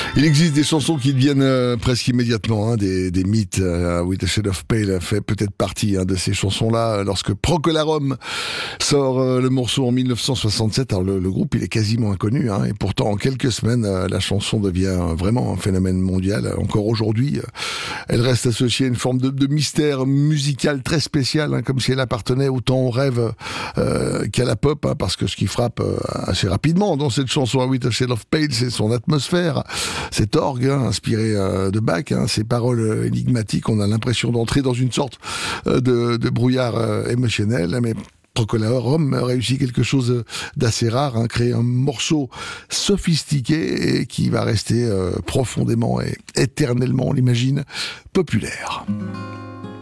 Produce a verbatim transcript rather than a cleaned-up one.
Il existe des chansons qui deviennent euh, presque immédiatement hein, des, des mythes. Euh, With a Shade of Pale fait peut-être partie hein, de ces chansons-là. Lorsque Procolarum sort euh, le morceau en dix-neuf cent soixante-sept, alors le, le groupe il est quasiment inconnu, hein, et pourtant en quelques semaines, euh, la chanson devient vraiment un phénomène mondial. Encore aujourd'hui, euh, elle reste associée à une forme de, de mystère musical très spécial, hein, comme si elle appartenait autant au rêve euh, qu'à la pop, hein, parce que ce qui frappe euh, assez rapidement dans cette chanson With a Shade of Pale, c'est son atmosphère. Cet orgue hein, inspiré euh, de Bach, hein, ces paroles euh, énigmatiques, on a l'impression d'entrer dans une sorte euh, de, de brouillard euh, émotionnel, mais Procolarum réussit quelque chose d'assez rare, hein, créer un morceau sophistiqué et qui va rester euh, profondément et éternellement, on l'imagine, populaire.